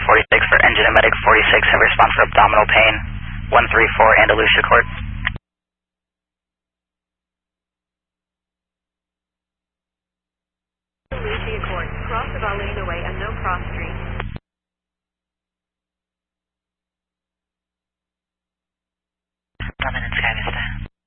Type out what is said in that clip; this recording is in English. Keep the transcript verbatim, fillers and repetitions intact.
forty-six for engine and medic forty-six, have response for abdominal pain, one three four Andalusia Court. Andalusia Court, cross the Valina Way and no cross street.